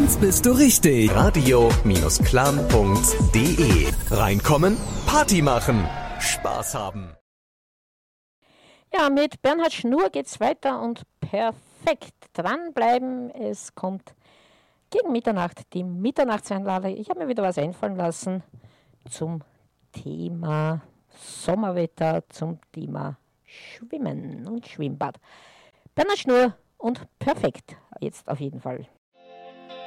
sonst bist du richtig. Radio-clan.de. Reinkommen, Party machen, Spaß haben. Ja, mit Bernhard Schnur geht's weiter und perfekt dranbleiben. Es kommt gegen Mitternacht die Mitternachtseinlage. Ich habe mir wieder was einfallen lassen zum Thema Sommerwetter, zum Thema Schwimmen und Schwimmbad. Bernhard Schnur und perfekt jetzt auf jeden Fall.